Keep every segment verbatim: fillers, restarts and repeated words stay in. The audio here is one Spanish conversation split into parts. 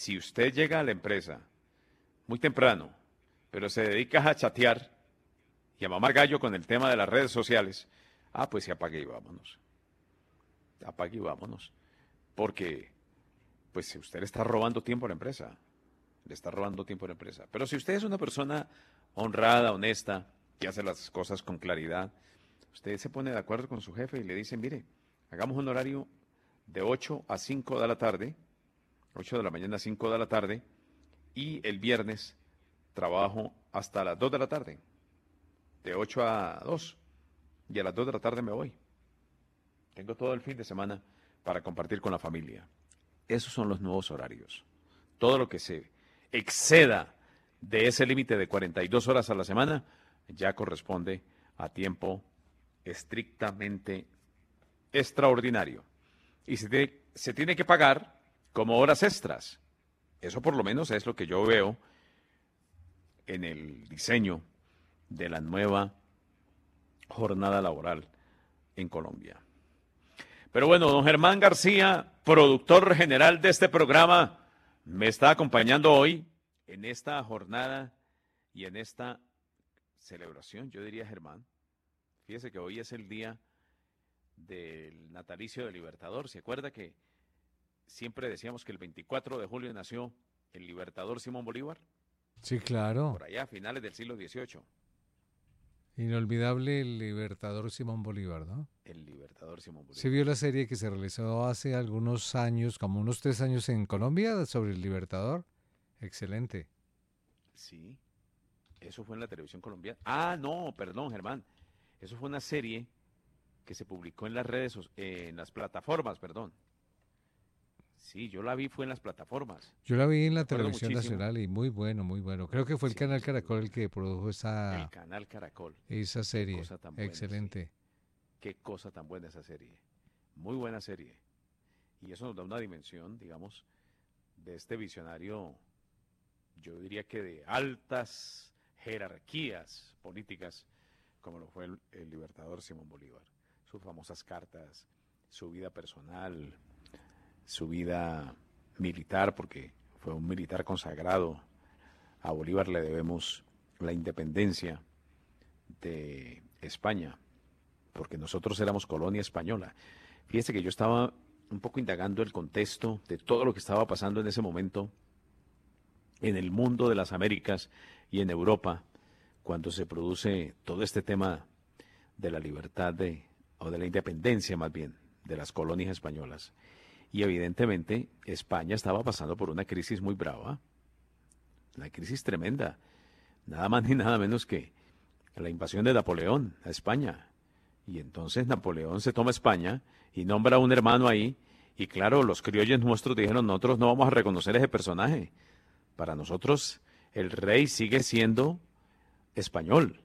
si usted llega a la empresa muy temprano, pero se dedica a chatear y a mamar gallo con el tema de las redes sociales, ah, pues sí, apague y vámonos. Apague y vámonos. Porque, pues, si usted le está robando tiempo a la empresa, le está robando tiempo a la empresa. Pero si usted es una persona honrada, honesta, que hace las cosas con claridad, usted se pone de acuerdo con su jefe y le dice, mire, hagamos un horario de ocho a cinco de la tarde, ocho de la mañana a cinco de la tarde, y el viernes trabajo hasta las dos de la tarde, de ocho a dos, y a las dos de la tarde me voy. Tengo todo el fin de semana para compartir con la familia. Esos son los nuevos horarios. Todo lo que se exceda de ese límite de cuarenta y dos horas a la semana ya corresponde a tiempo estrictamente extraordinario. Y se tiene, se tiene que pagar como horas extras. Eso por lo menos es lo que yo veo en el diseño de la nueva jornada laboral en Colombia. Pero bueno, don Germán García, productor general de este programa, me está acompañando hoy en esta jornada y en esta celebración, yo diría, Germán. Fíjese que hoy es el día del natalicio del Libertador. ¿Se acuerda que siempre decíamos que el veinticuatro de julio nació el Libertador Simón Bolívar? Sí, claro. Por allá, a finales del siglo dieciocho. Inolvidable el Libertador Simón Bolívar, ¿no? El Libertador Simón Bolívar. ¿Se vio la serie que se realizó hace algunos años, como unos tres años en Colombia, sobre el Libertador? Excelente. Sí, eso fue en la televisión colombiana. Ah, no, perdón, Germán. Eso fue una serie que se publicó en las redes, eh, en las plataformas, perdón. Sí, yo la vi, fue en las plataformas. Yo la vi en la Recuerdo televisión muchísimo. nacional y muy bueno, muy bueno. Creo que fue el Sí, canal sí, Caracol el que produjo esa, el canal Caracol. esa Qué serie. cosa tan buena, Excelente. sí. Qué cosa tan buena esa serie. Muy buena serie. Y eso nos da una dimensión, digamos, de este visionario, yo diría que de altas jerarquías políticas, como lo fue el, el Libertador Simón Bolívar. Sus famosas cartas, su vida personal, su vida militar, porque fue un militar consagrado. A Bolívar le debemos la independencia de España, porque nosotros éramos colonia española. Fíjese que yo estaba un poco indagando el contexto de todo lo que estaba pasando en ese momento en el mundo de las Américas y en Europa, cuando se produce todo este tema de la libertad de, o de la independencia más bien, de las colonias españolas. Y evidentemente España estaba pasando por una crisis muy brava, una crisis tremenda, nada más ni nada menos que la invasión de Napoleón a España. Y entonces Napoleón se toma España y nombra a un hermano ahí, y claro, los criollos nuestros dijeron, nosotros no vamos a reconocer ese personaje. Para nosotros el rey sigue siendo español.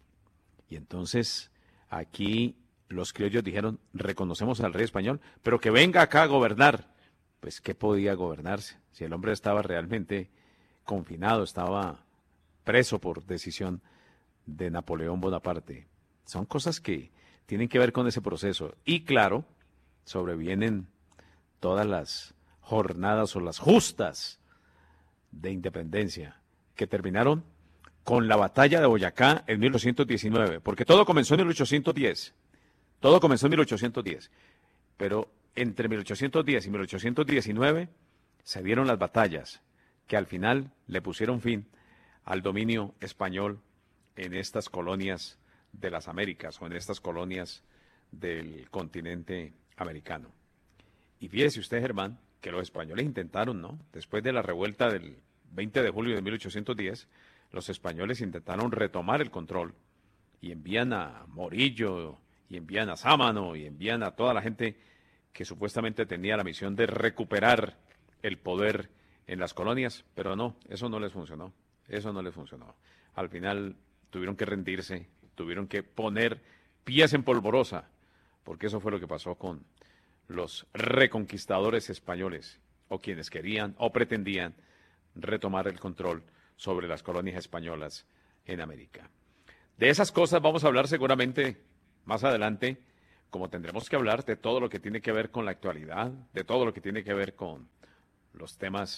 Y entonces aquí los criollos dijeron, reconocemos al rey español, pero que venga acá a gobernar. Pues, ¿qué podía gobernarse? Si el hombre estaba realmente confinado, estaba preso por decisión de Napoleón Bonaparte. Son cosas que tienen que ver con ese proceso. Y claro, sobrevienen todas las jornadas o las justas de independencia que terminaron con la batalla de Boyacá en mil ochocientos diecinueve, porque todo comenzó en mil ochocientos diez. Todo comenzó en mil ochocientos diez, pero entre mil ochocientos diez y mil ochocientos diecinueve se dieron las batallas que al final le pusieron fin al dominio español en estas colonias de las Américas o en estas colonias del continente americano. Y fíjese usted, Germán, que los españoles intentaron, ¿no? Después de la revuelta del veinte de julio de mil ochocientos diez, los españoles intentaron retomar el control y envían a Morillo, y envían a Sámano, y envían a toda la gente que supuestamente tenía la misión de recuperar el poder en las colonias, pero no, eso no les funcionó, eso no les funcionó. Al final tuvieron que rendirse, tuvieron que poner pies en polvorosa, porque eso fue lo que pasó con los reconquistadores españoles, o quienes querían o pretendían retomar el control sobre las colonias españolas en América. De esas cosas vamos a hablar seguramente más adelante, como tendremos que hablar de todo lo que tiene que ver con la actualidad, de todo lo que tiene que ver con los temas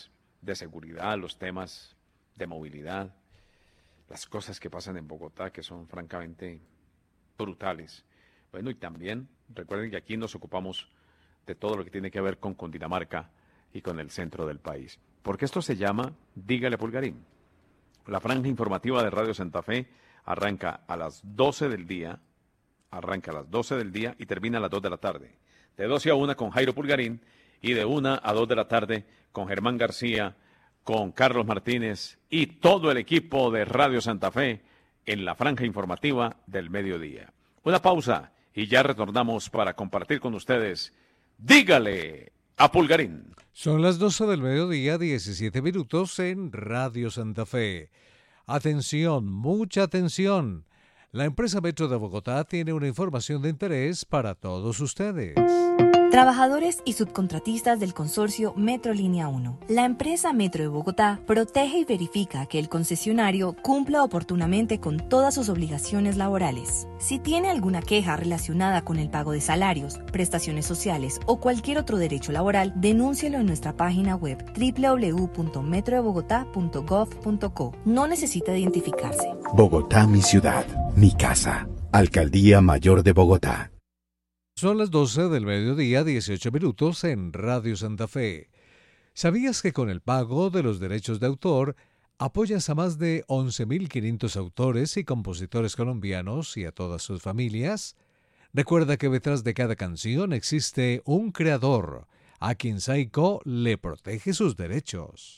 de seguridad, los temas de movilidad, las cosas que pasan en Bogotá, que son francamente brutales. Bueno, y también recuerden que aquí nos ocupamos de todo lo que tiene que ver con Cundinamarca y con el centro del país. Porque esto se llama Dígale Pulgarín. La franja informativa de Radio Santa Fe arranca a las doce del día, arranca a las doce del día y termina a las dos de la tarde. De doce a una con Jairo Pulgarín y de una a dos de la tarde con Germán García, con Carlos Martínez y todo el equipo de Radio Santa Fe en la franja informativa del mediodía. Una pausa y ya retornamos para compartir con ustedes Dígale a Pulgarín. Son las doce del mediodía, diecisiete minutos en Radio Santa Fe. Atención, mucha atención. La empresa Metro de Bogotá tiene una información de interés para todos ustedes. Trabajadores y subcontratistas del consorcio Metro Línea uno. La empresa Metro de Bogotá protege y verifica que el concesionario cumpla oportunamente con todas sus obligaciones laborales. Si tiene alguna queja relacionada con el pago de salarios, prestaciones sociales o cualquier otro derecho laboral, denúncielo en nuestra página web doble u doble u doble u punto metro de bogotá punto gov punto co. No necesita identificarse. Bogotá, mi ciudad, mi casa. Alcaldía Mayor de Bogotá. Son las doce del mediodía, dieciocho minutos en Radio Santa Fe. ¿Sabías que con el pago de los derechos de autor apoyas a más de once mil quinientos autores y compositores colombianos y a todas sus familias? Recuerda que detrás de cada canción existe un creador, a quien Saico le protege sus derechos.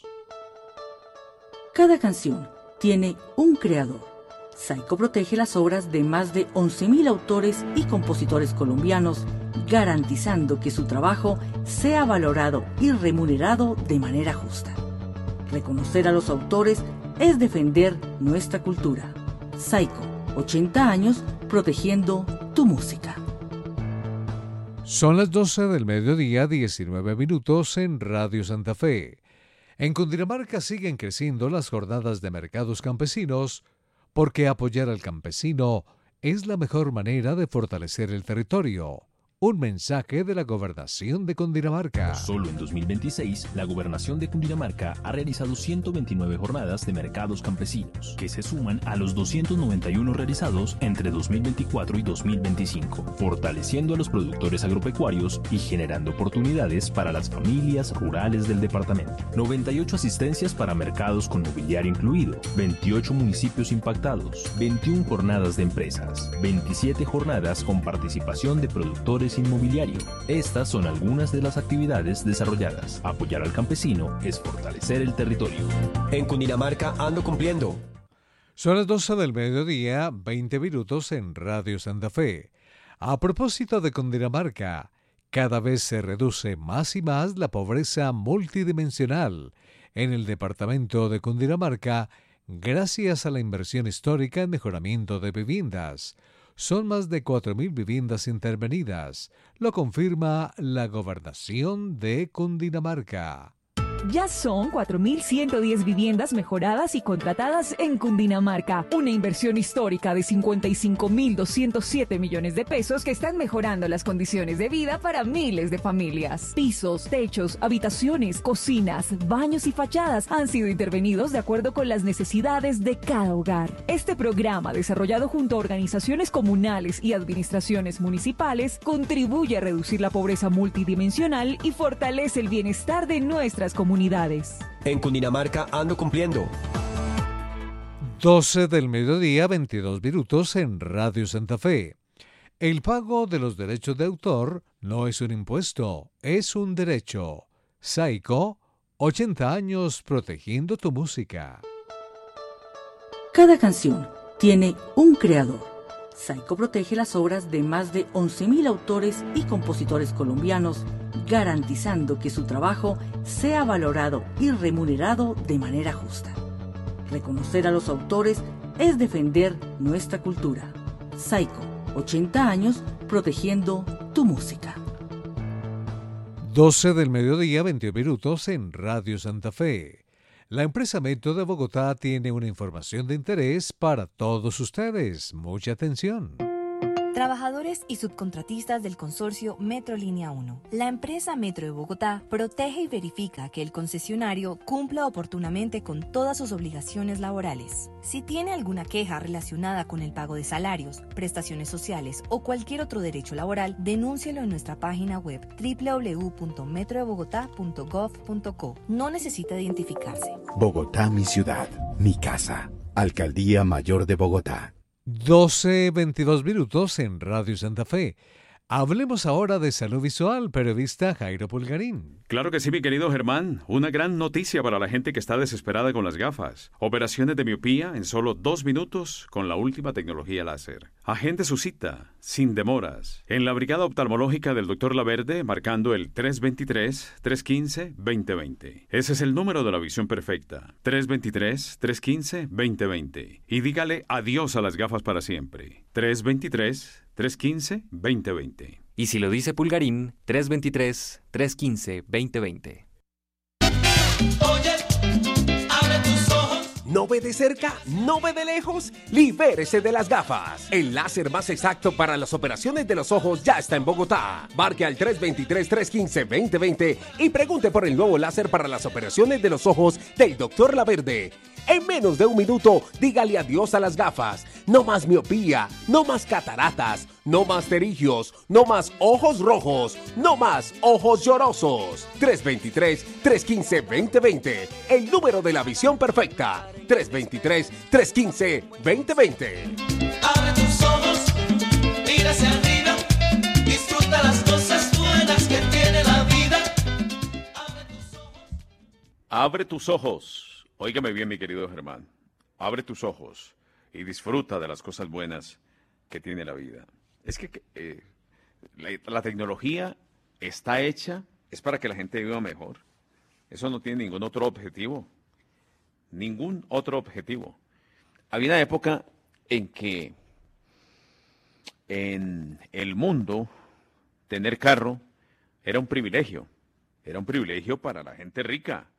Cada canción tiene un creador. Saico protege las obras de más de once mil autores y compositores colombianos, garantizando que su trabajo sea valorado y remunerado de manera justa. Reconocer a los autores es defender nuestra cultura. Saico, ochenta años protegiendo tu música. Son las doce del mediodía, diecinueve minutos en Radio Santa Fe. En Cundinamarca siguen creciendo las jornadas de mercados campesinos, porque apoyar al campesino es la mejor manera de fortalecer el territorio. Un mensaje de la Gobernación de Cundinamarca. Solo en dos mil veintiséis, la Gobernación de Cundinamarca ha realizado ciento veintinueve jornadas de mercados campesinos, que se suman a los doscientos noventa y uno realizados entre dos mil veinticuatro y dos mil veinticinco, fortaleciendo a los productores agropecuarios y generando oportunidades para las familias rurales del departamento. noventa y ocho asistencias para mercados con mobiliario incluido, veintiocho municipios impactados, veintiuna jornadas de empresas, veintisiete jornadas con participación de productores inmobiliario. Estas son algunas de las actividades desarrolladas. Apoyar al campesino es fortalecer el territorio. En Cundinamarca ando cumpliendo. Son las doce del mediodía, veinte minutos en Radio Santa Fe. A propósito de Cundinamarca, cada vez se reduce más y más la pobreza multidimensional en el departamento de Cundinamarca gracias a la inversión histórica en mejoramiento de viviendas. Son más de cuatro mil viviendas intervenidas, lo confirma la Gobernación de Cundinamarca. Ya son cuatro mil ciento diez viviendas mejoradas y contratadas en Cundinamarca. Una inversión histórica de cincuenta y cinco mil doscientos siete millones de pesos que están mejorando las condiciones de vida para miles de familias. Pisos, techos, habitaciones, cocinas, baños y fachadas han sido intervenidos de acuerdo con las necesidades de cada hogar. Este programa, desarrollado junto a organizaciones comunales y administraciones municipales, contribuye a reducir la pobreza multidimensional y fortalece el bienestar de nuestras comunidades. Comunidades. En Cundinamarca ando cumpliendo. doce del mediodía, veintidós minutos en Radio Santa Fe. El pago de los derechos de autor no es un impuesto, es un derecho. Saico, ochenta años protegiendo tu música. Cada canción tiene un creador. Saico protege las obras de más de once mil autores y compositores colombianos, garantizando que su trabajo sea valorado y remunerado de manera justa. Reconocer a los autores es defender nuestra cultura. Saico, ochenta años protegiendo tu música. doce del mediodía, veintiún minutos en Radio Santa Fe. La empresa Metro de Bogotá tiene una información de interés para todos ustedes. Mucha atención. Trabajadores y subcontratistas del consorcio Metro Línea uno. La empresa Metro de Bogotá protege y verifica que el concesionario cumpla oportunamente con todas sus obligaciones laborales. Si tiene alguna queja relacionada con el pago de salarios, prestaciones sociales o cualquier otro derecho laboral, denúncielo en nuestra página web doble u doble u doble u punto metro de bogotá punto gov punto co. No necesita identificarse. Bogotá, mi ciudad, mi casa. Alcaldía Mayor de Bogotá. doce veintidós minutos en Radio Santa Fe. Hablemos ahora de salud visual, periodista Jairo Pulgarín. Claro que sí, mi querido Germán. Una gran noticia para la gente que está desesperada con las gafas. Operaciones de miopía en solo dos minutos con la última tecnología láser. Agende su cita, sin demoras, en la Brigada Oftalmológica del doctor Laverde, marcando el tres dos tres, tres uno cinco, dos cero dos cero. Ese es el número de la visión perfecta. tres dos tres, tres uno cinco, dos cero dos cero. Y dígale adiós a las gafas para siempre. tres dos tres, tres uno cinco, dos cero dos cero. Y si lo dice Pulgarín, tres dos tres, tres uno cinco, dos cero dos cero. Oye, abre tus ojos. ¿No ve de cerca? ¿No ve de lejos? Libérese de las gafas. El láser más exacto para las operaciones de los ojos ya está en Bogotá. Marque al tres dos tres, tres uno cinco, dos cero dos cero y pregunte por el nuevo láser para las operaciones de los ojos del doctor Laverde. En menos de un minuto, dígale adiós a las gafas. No más miopía, no más cataratas, no más pterigios, no más ojos rojos, no más ojos llorosos. tres dos tres, tres uno cinco, dos cero dos cero. El número de la visión perfecta. tres dos tres, tres uno cinco, dos cero dos cero. Abre tus ojos, mira hacia arriba, disfruta las cosas buenas que tiene la vida. Abre tus ojos. Abre tus ojos. Óigame bien, mi querido Germán. Abre tus ojos y disfruta de las cosas buenas que tiene la vida. Es que eh, la, la tecnología está hecha, es para que la gente viva mejor. Eso no tiene ningún otro objetivo. Ningún otro objetivo. Había una época en que en el mundo tener carro era un privilegio. Era un privilegio para la gente rica.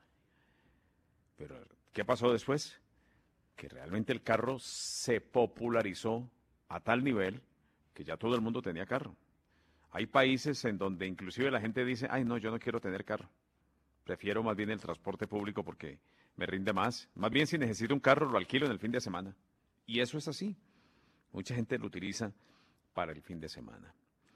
Pero, ¿qué pasó después? Que realmente el carro se popularizó a tal nivel que ya todo el mundo tenía carro. Hay países en donde inclusive la gente dice, ay no, yo no quiero tener carro. Prefiero más bien el transporte público porque me rinde más. Más bien si necesito un carro lo alquilo en el fin de semana. Y eso es así. Mucha gente lo utiliza para el fin de semana.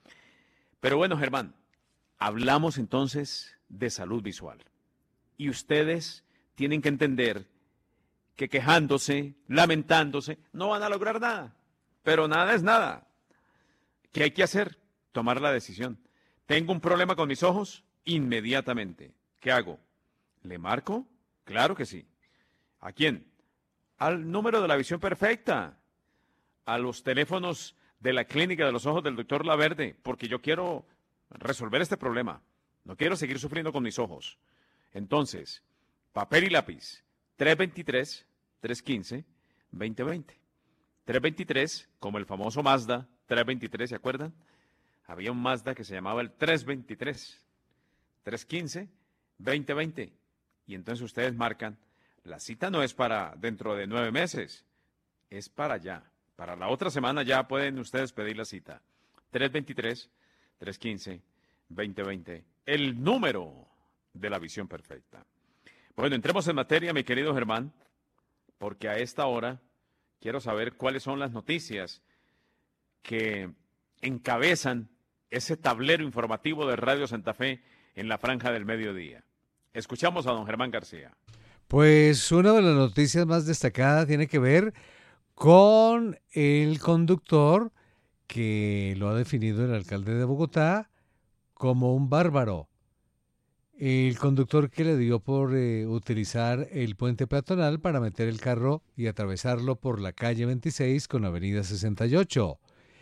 Pero bueno, Germán, hablamos entonces de salud visual. Y ustedes tienen que entender que quejándose, lamentándose, no van a lograr nada. Pero nada es nada. ¿Qué hay que hacer? Tomar la decisión. ¿Tengo un problema con mis ojos? Inmediatamente. ¿Qué hago? ¿Le marco? Claro que sí. ¿A quién? Al número de la visión perfecta. A los teléfonos de la clínica de los ojos del doctor Laverde, porque yo quiero resolver este problema. No quiero seguir sufriendo con mis ojos. Entonces, papel y lápiz, tres dos tres, tres uno cinco, dos cero dos cero. tres dos tres, como el famoso Mazda, tres dos tres, ¿se acuerdan? Había un Mazda que se llamaba el tres dos tres, tres uno cinco, dos cero dos cero. Y entonces ustedes marcan, la cita no es para dentro de nueve meses, es para ya. Para la otra semana ya pueden ustedes pedir la cita. tres dos tres, tres uno cinco, dos cero dos cero. El número de la visión perfecta. Bueno, entremos en materia, mi querido Germán, porque a esta hora quiero saber cuáles son las noticias que encabezan ese tablero informativo de Radio Santa Fe en la franja del mediodía. Escuchamos a don Germán García. Pues una de las noticias más destacadas tiene que ver con el conductor que lo ha definido el alcalde de Bogotá como un bárbaro. El conductor que le dio por eh, utilizar el puente peatonal para meter el carro y atravesarlo por la calle veintiséis con avenida sesenta y ocho.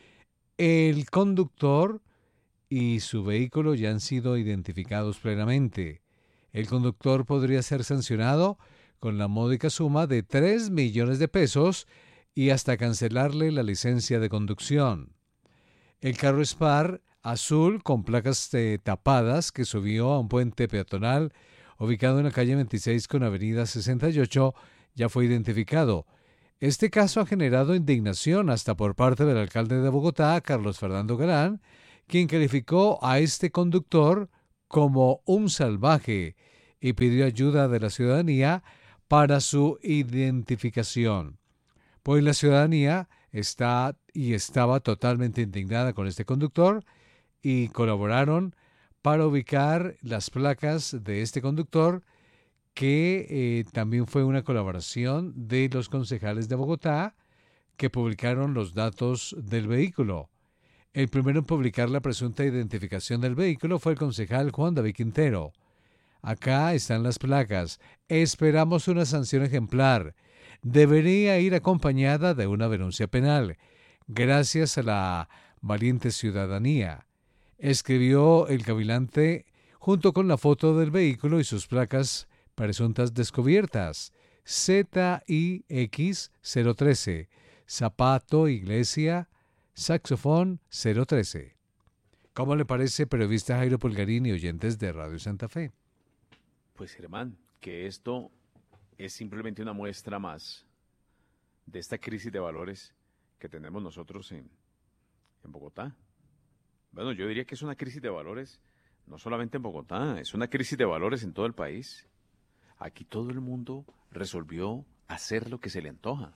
El conductor y su vehículo ya han sido identificados plenamente. El conductor podría ser sancionado con la módica suma de tres millones de pesos y hasta cancelarle la licencia de conducción. El carro Spar azul con placas eh, tapadas que subió a un puente peatonal ubicado en la calle veintiséis con avenida sesenta y ocho ya fue identificado. Este caso ha generado indignación hasta por parte del alcalde de Bogotá, Carlos Fernando Galán, quien calificó a este conductor como un salvaje y pidió ayuda de la ciudadanía para su identificación. Pues la ciudadanía está y estaba totalmente indignada con este conductor y colaboraron para ubicar las placas de este conductor, que eh, también fue una colaboración de los concejales de Bogotá que publicaron los datos del vehículo. El primero en publicar la presunta identificación del vehículo fue el concejal Juan David Quintero. Acá están las placas. Esperamos una sanción ejemplar. Debería ir acompañada de una denuncia penal. Gracias a la valiente ciudadanía, escribió el cabilante junto con la foto del vehículo y sus placas presuntas descubiertas. Z I X cero trece, Zapato, Iglesia, Saxofón cero trece. ¿Cómo le parece, periodista Jairo Pulgarín y oyentes de Radio Santa Fe? Pues, Germán, que esto es simplemente una muestra más de esta crisis de valores que tenemos nosotros en, en Bogotá. Bueno, yo diría que es una crisis de valores no solamente en Bogotá, es una crisis de valores en todo el país. Aquí todo el mundo resolvió hacer lo que se le antoja.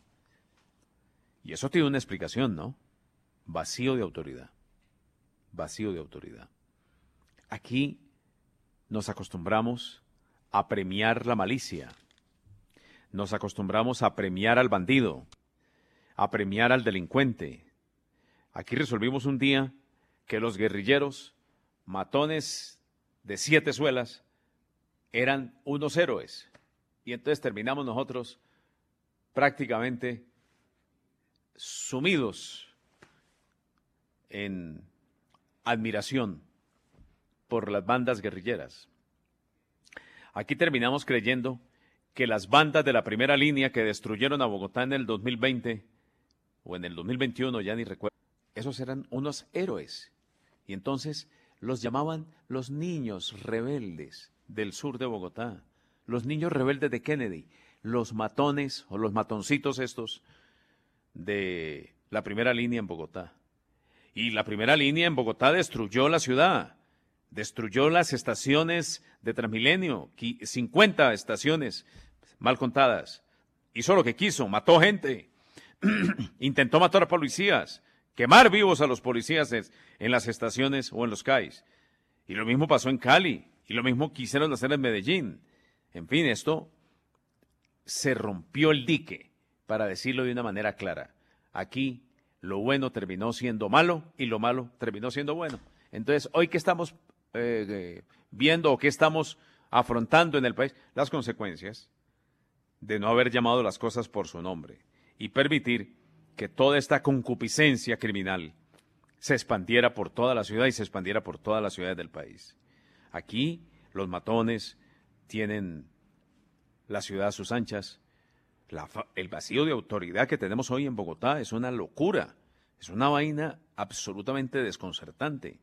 Y eso tiene una explicación, ¿no? Vacío de autoridad. Vacío de autoridad. Aquí nos acostumbramos a premiar la malicia. Nos acostumbramos a premiar al bandido, a premiar al delincuente. Aquí resolvimos un día que los guerrilleros, matones de siete suelas, eran unos héroes. Y entonces terminamos nosotros prácticamente sumidos en admiración por las bandas guerrilleras. Aquí terminamos creyendo que las bandas de la primera línea que destruyeron a Bogotá en el dos mil veinte o en el dos mil veintiuno, ya ni recuerdo, esos eran unos héroes. Y entonces los llamaban los niños rebeldes del sur de Bogotá, los niños rebeldes de Kennedy, los matones o los matoncitos estos de la primera línea en Bogotá. Y la primera línea en Bogotá destruyó la ciudad, destruyó las estaciones de Transmilenio, cincuenta estaciones mal contadas. Hizo lo que quiso, mató gente, intentó matar a policías, quemar vivos a los policías en las estaciones o en los C A Is. Y lo mismo pasó en Cali, y lo mismo quisieron hacer en Medellín. En fin, esto se rompió el dique, para decirlo de una manera clara. Aquí lo bueno terminó siendo malo y lo malo terminó siendo bueno. Entonces, hoy que estamos eh, eh, viendo o que estamos afrontando en el país, las consecuencias de no haber llamado las cosas por su nombre y permitir que toda esta concupiscencia criminal se expandiera por toda la ciudad y se expandiera por todas las ciudades del país. Aquí los matones tienen la ciudad a sus anchas. La, el vacío de autoridad que tenemos hoy en Bogotá es una locura, es una vaina absolutamente desconcertante.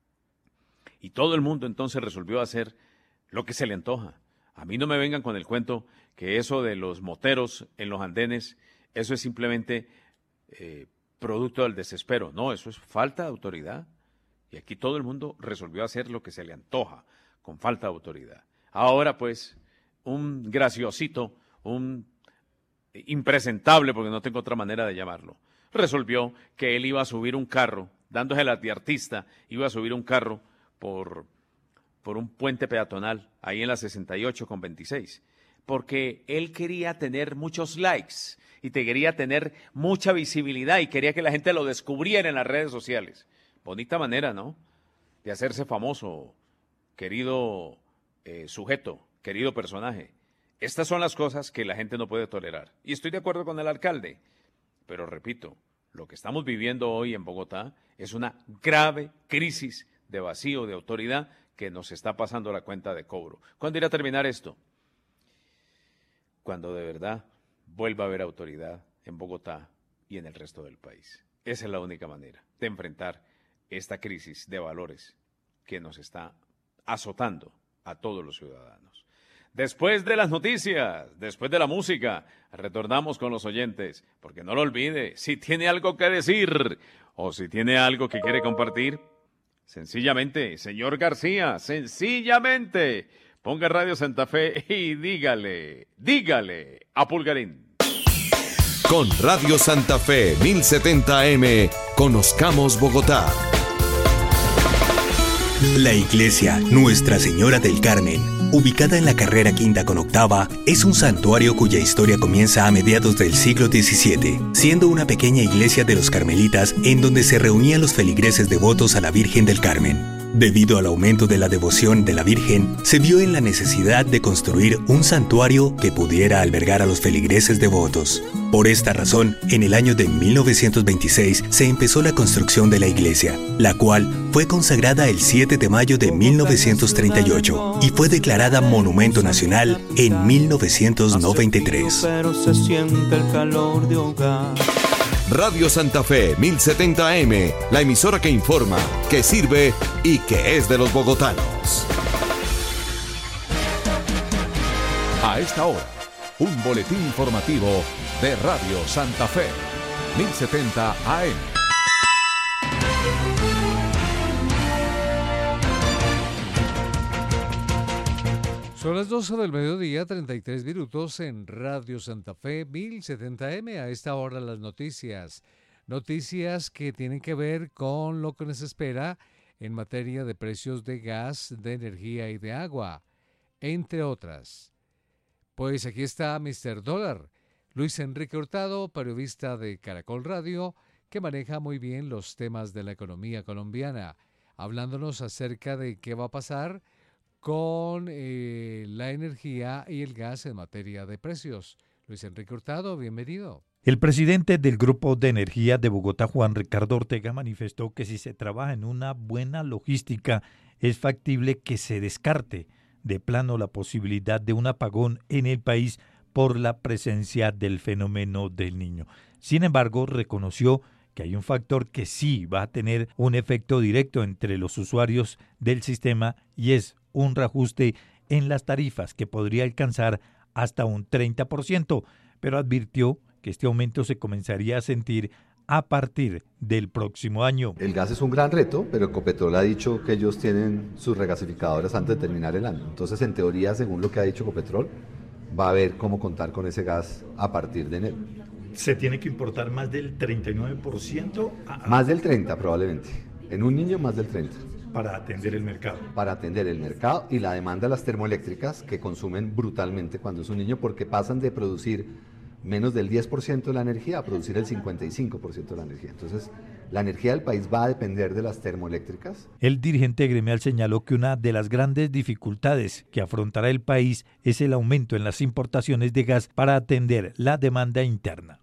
Y todo el mundo entonces resolvió hacer lo que se le antoja. A mí no me vengan con el cuento que eso de los moteros en los andenes, eso es simplemente eh, producto del desespero. No, eso es falta de autoridad. Y aquí todo el mundo resolvió hacer lo que se le antoja, con falta de autoridad. Ahora pues, un graciosito, un impresentable, porque no tengo otra manera de llamarlo, resolvió que él iba a subir un carro, dándose la de artista, iba a subir un carro por, por un puente peatonal, ahí en la sesenta y ocho con veintiséis, porque él quería tener muchos likes y te quería tener mucha visibilidad y quería que la gente lo descubriera en las redes sociales. Bonita manera, ¿no?, de hacerse famoso, querido eh, sujeto, querido personaje. Estas son las cosas que la gente no puede tolerar. Y estoy de acuerdo con el alcalde. Pero repito, lo que estamos viviendo hoy en Bogotá es una grave crisis de vacío de autoridad que nos está pasando la cuenta de cobro. ¿Cuándo irá a terminar esto? Cuando de verdad vuelva a haber autoridad en Bogotá y en el resto del país. Esa es la única manera de enfrentar esta crisis de valores que nos está azotando a todos los ciudadanos. Después de las noticias, después de la música, retornamos con los oyentes, porque no lo olvide, si tiene algo que decir o si tiene algo que quiere compartir, sencillamente, señor García, sencillamente, ponga Radio Santa Fe y dígale, dígale a Pulgarín. Con Radio Santa Fe mil setenta A M, conozcamos Bogotá. La iglesia Nuestra Señora del Carmen, ubicada en la carrera quinta con octava, es un santuario cuya historia comienza a mediados del siglo diecisiete, siendo una pequeña iglesia de los carmelitas en donde se reunían los feligreses devotos a la Virgen del Carmen. Debido al aumento de la devoción de la Virgen, se vio en la necesidad de construir un santuario que pudiera albergar a los feligreses devotos. Por esta razón, en el año de mil novecientos veintiséis se empezó la construcción de la iglesia, la cual fue consagrada el siete de mayo de mil novecientos treinta y ocho y fue declarada Monumento Nacional en mil novecientos noventa y tres. Pero se siente el calor de hogar. Radio Santa Fe mil setenta A M, la emisora que informa, que sirve y que es de los bogotanos. A esta hora, un boletín informativo de Radio Santa Fe mil setenta A M. Son las doce del mediodía, treinta y tres minutos en Radio Santa Fe mil setenta A M. A esta hora las noticias. Noticias que tienen que ver con lo que nos espera en materia de precios de gas, de energía y de agua, entre otras. Pues aquí está mister Dólar, Luis Enrique Hurtado, periodista de Caracol Radio, que maneja muy bien los temas de la economía colombiana, hablándonos acerca de qué va a pasar con eh, la energía y el gas en materia de precios. Luis Enrique Hurtado, bienvenido. El presidente del Grupo de Energía de Bogotá, Juan Ricardo Ortega, manifestó que si se trabaja en una buena logística, es factible que se descarte de plano la posibilidad de un apagón en el país por la presencia del fenómeno del Niño. Sin embargo, reconoció que hay un factor que sí va a tener un efecto directo entre los usuarios del sistema y es un reajuste en las tarifas que podría alcanzar hasta un treinta por ciento, pero advirtió que este aumento se comenzaría a sentir a partir del próximo año. El gas es un gran reto, pero Ecopetrol ha dicho que ellos tienen sus regasificadoras antes de terminar el año. Entonces, en teoría, según lo que ha dicho Ecopetrol, va a haber cómo contar con ese gas a partir de enero. ¿Se tiene que importar más del treinta y nueve por ciento? A... Más del treinta por ciento probablemente. En un niño más del treinta por ciento. Para atender el mercado. Para atender el mercado y la demanda de las termoeléctricas que consumen brutalmente cuando es un niño porque pasan de producir menos del diez por ciento de la energía a producir el cincuenta y cinco por ciento de la energía. Entonces, la energía del país va a depender de las termoeléctricas. El dirigente gremial señaló que una de las grandes dificultades que afrontará el país es el aumento en las importaciones de gas para atender la demanda interna.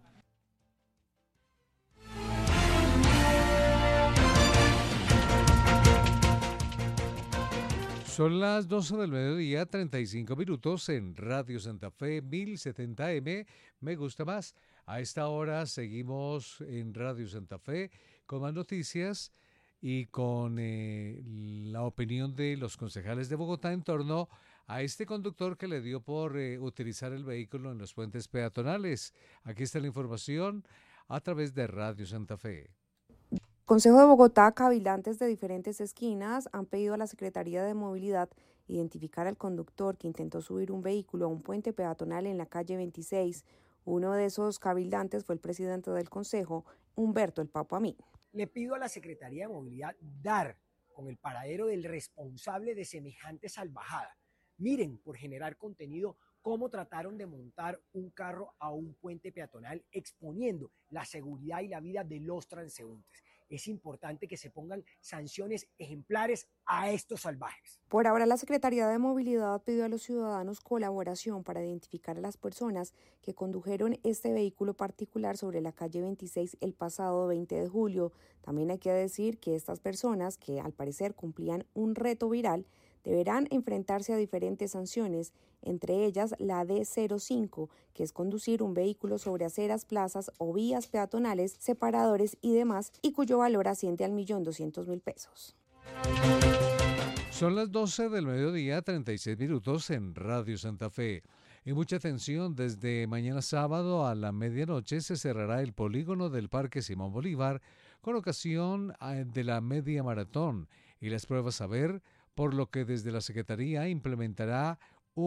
Son las doce del mediodía, treinta y cinco minutos en Radio Santa Fe mil setenta A M. Me gusta más. A esta hora seguimos en Radio Santa Fe con más noticias y con eh, la opinión de los concejales de Bogotá en torno a este conductor que le dio por eh, utilizar el vehículo en los puentes peatonales. Aquí está la información a través de Radio Santa Fe. Consejo de Bogotá, cabildantes de diferentes esquinas han pedido a la Secretaría de Movilidad identificar al conductor que intentó subir un vehículo a un puente peatonal en la calle veintiséis. Uno de esos cabildantes fue el presidente del Consejo, Humberto El Papo Amín. Le pido a la Secretaría de Movilidad dar con el paradero del responsable de semejante salvajada. Miren, por generar contenido, cómo trataron de montar un carro a un puente peatonal exponiendo la seguridad y la vida de los transeúntes. Es importante que se pongan sanciones ejemplares a estos salvajes. Por ahora, la Secretaría de Movilidad pidió a los ciudadanos colaboración para identificar a las personas que condujeron este vehículo particular sobre la calle veintiséis el pasado veinte de julio. También hay que decir que estas personas, que al parecer cumplían un reto viral, deberán enfrentarse a diferentes sanciones, entre ellas la D cero cinco, que es conducir un vehículo sobre aceras, plazas o vías peatonales, separadores y demás, y cuyo valor asciende al millón doscientos mil pesos. Son las doce del mediodía, treinta y seis minutos en Radio Santa Fe. Y mucha atención, desde mañana sábado a la medianoche se cerrará el polígono del Parque Simón Bolívar con ocasión de la media maratón y las pruebas Saber, por lo que desde la Secretaría implementará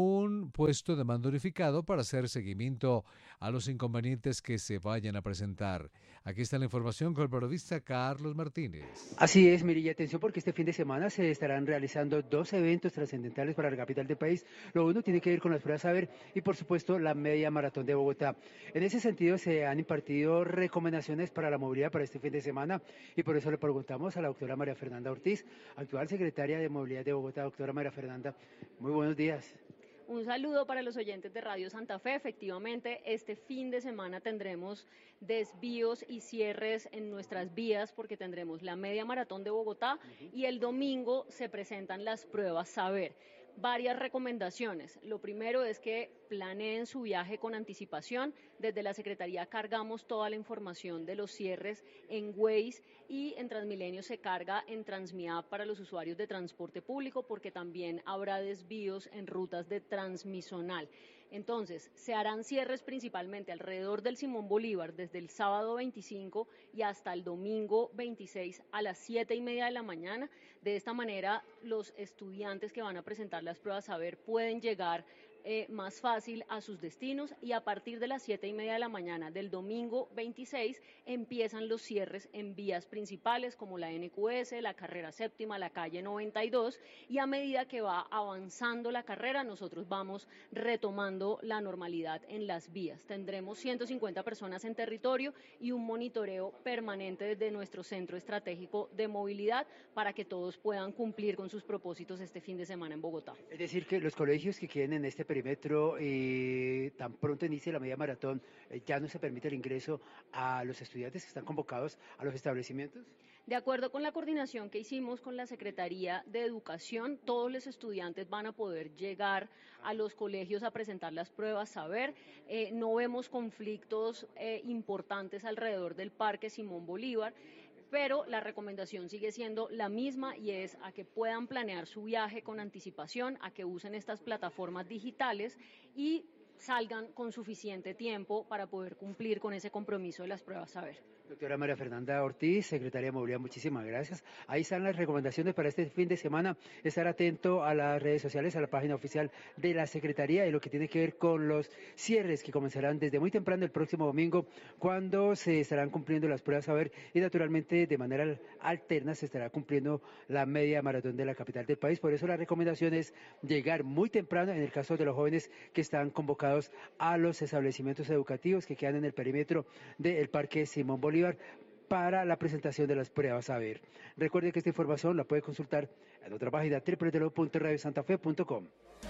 un puesto de mando unificado para hacer seguimiento a los inconvenientes que se vayan a presentar. Aquí está la información con el periodista Carlos Martínez. Así es, Mirilla, atención porque este fin de semana se estarán realizando dos eventos trascendentales para la capital del país. Lo uno tiene que ver con las pruebas Saber y por supuesto la media maratón de Bogotá. En ese sentido se han impartido recomendaciones para la movilidad para este fin de semana y por eso le preguntamos a la doctora María Fernanda Ortiz, actual secretaria de Movilidad de Bogotá. Doctora María Fernanda, muy buenos días. Un saludo para los oyentes de Radio Santa Fe. Efectivamente, este fin de semana tendremos desvíos y cierres en nuestras vías porque tendremos la media maratón de Bogotá y el domingo se presentan las pruebas Saber. Varias recomendaciones. Lo primero es que planeen su viaje con anticipación. Desde la Secretaría cargamos toda la información de los cierres en Waze y en Transmilenio se carga en Transmiap para los usuarios de transporte público porque también habrá desvíos en rutas de Transmisonal. Entonces, se harán cierres principalmente alrededor del Simón Bolívar desde el sábado veinticinco y hasta el domingo veintiséis a las siete y media de la mañana. De esta manera, los estudiantes que van a presentar las pruebas Saber pueden llegar Eh, más fácil a sus destinos y a partir de las siete y media de la mañana del domingo veintiséis empiezan los cierres en vías principales como la N Q S, la carrera séptima, la calle noventa y dos y a medida que va avanzando la carrera nosotros vamos retomando la normalidad en las vías. Tendremos ciento cincuenta personas en territorio y un monitoreo permanente desde nuestro centro estratégico de movilidad para que todos puedan cumplir con sus propósitos este fin de semana en Bogotá. Es decir, que los colegios que queden en este perímetro, eh, tan pronto inicie la media maratón, eh, ya no se permite el ingreso a los estudiantes que están convocados a los establecimientos. De acuerdo con la coordinación que hicimos con la Secretaría de Educación, todos los estudiantes van a poder llegar a los colegios a presentar las pruebas Saber. Eh, no vemos conflictos eh, importantes alrededor del Parque Simón Bolívar, pero la recomendación sigue siendo la misma y es a que puedan planear su viaje con anticipación, a que usen estas plataformas digitales y salgan con suficiente tiempo para poder cumplir con ese compromiso de las pruebas Saber. Doctora María Fernanda Ortiz, secretaria de Movilidad, muchísimas gracias. Ahí están las recomendaciones para este fin de semana. Estar atento a las redes sociales, a la página oficial de la Secretaría y lo que tiene que ver con los cierres que comenzarán desde muy temprano el próximo domingo, cuando se estarán cumpliendo las pruebas Saber y naturalmente de manera alterna se estará cumpliendo la media maratón de la capital del país. Por eso la recomendación es llegar muy temprano en el caso de los jóvenes que están convocados a los establecimientos educativos que quedan en el perímetro del Parque Simón Bolívar para la presentación de las pruebas Saber. Recuerde que esta información la puede consultar en otra página doble u doble u doble u punto radio santa fe punto com.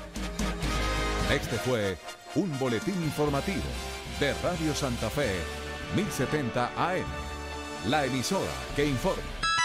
Este fue un boletín informativo de Radio Santa Fe mil setenta A M, la emisora que informa.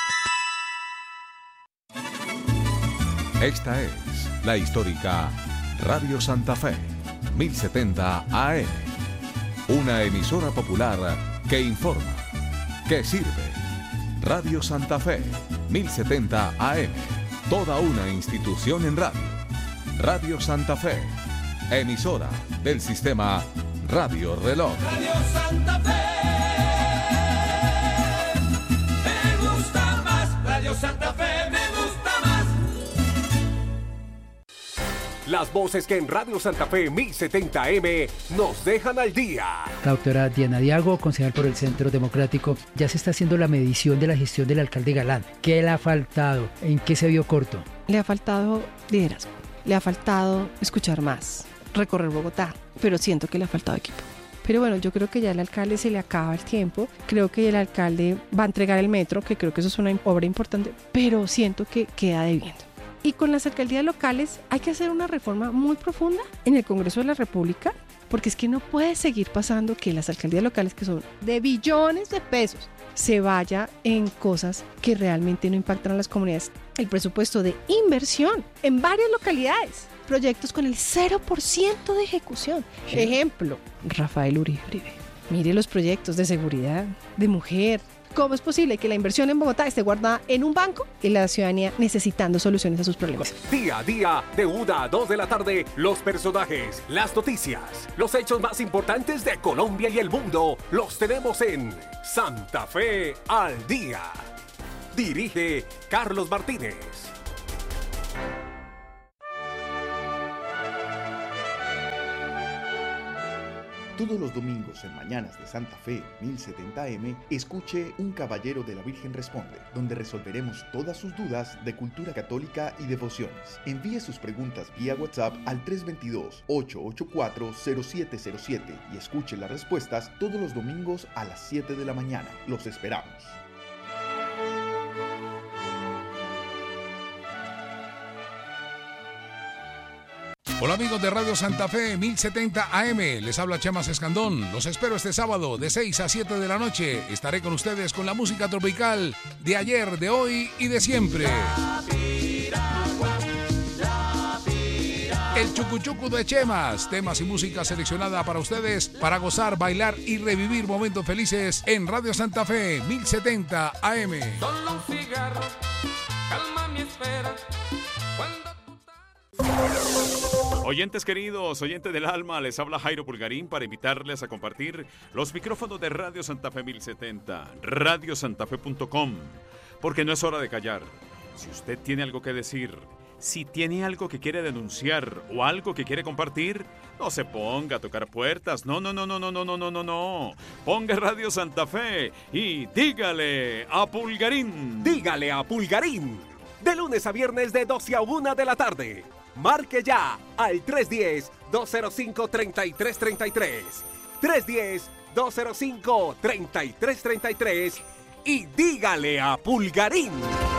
Esta es la histórica Radio Santa Fe mil setenta A M, una emisora popular que informa, que sirve. Radio Santa Fe mil setenta A M, toda una institución en radio. Radio Santa Fe, emisora del sistema Radio Reloj. Radio Santa Fe, me gusta más. Radio Santa Fe, me gusta más. Las voces que en Radio Santa Fe mil setenta A M nos dejan al día. La doctora Diana Diago, concejal por el Centro Democrático, ya se está haciendo la medición de la gestión del alcalde Galán. ¿Qué le ha faltado? ¿En qué se vio corto? Le ha faltado liderazgo, le ha faltado escuchar más, recorrer Bogotá, pero siento que le ha faltado equipo. Pero bueno, yo creo que ya al alcalde se le acaba el tiempo, creo que el alcalde va a entregar el metro, que creo que eso es una obra importante, pero siento que queda debiendo. Y con las alcaldías locales hay que hacer una reforma muy profunda en el Congreso de la República, porque es que no puede seguir pasando que las alcaldías locales, que son de billones de pesos, se vaya en cosas que realmente no impactan a las comunidades. El presupuesto de inversión en varias localidades, proyectos con el cero por ciento de ejecución. Ejemplo, Rafael Uribe. Mire los proyectos de seguridad, de mujer, ¿Cómo es posible que la inversión en Bogotá esté guardada en un banco y la ciudadanía necesitando soluciones a sus problemas? Día a día, de una a dos de la tarde, los personajes, las noticias, los hechos más importantes de Colombia y el mundo, los tenemos en Santa Fe al Día. Dirige Carlos Martínez. Todos los domingos en Mañanas de Santa Fe mil setenta A M, escuche Un Caballero de la Virgen Responde, donde resolveremos todas sus dudas de cultura católica y devociones. Envíe sus preguntas vía WhatsApp al tres dos dos, ocho ocho cuatro, cero siete cero siete y escuche las respuestas todos los domingos a las siete de la mañana. Los esperamos. Hola amigos de Radio Santa Fe mil setenta A M, les habla Chemas Escandón. Los espero este sábado de seis a siete de la noche. Estaré con ustedes con la música tropical de ayer, de hoy y de siempre. El Chucuchucu de Chemas, temas y música seleccionada para ustedes para gozar, bailar y revivir momentos felices en Radio Santa Fe mil setenta A M. Solo un cigarro, calma mi espera. Oyentes queridos, oyentes del alma, les habla Jairo Pulgarín para invitarles a compartir los micrófonos de Radio Santa Fe mil setenta, radio santa fe punto com, porque no es hora de callar. Si usted tiene algo que decir, si tiene algo que quiere denunciar o algo que quiere compartir, no se ponga a tocar puertas, no, no, no, no, no, no, no, no, no, no. Ponga Radio Santa Fe y dígale a Pulgarín. Dígale a Pulgarín, de lunes a viernes de doce a una de la tarde. Marque ya al tres uno cero, dos cero cinco, tres tres tres tres, tres uno cero, dos cero cinco, tres tres tres tres y dígale a Pulgarín.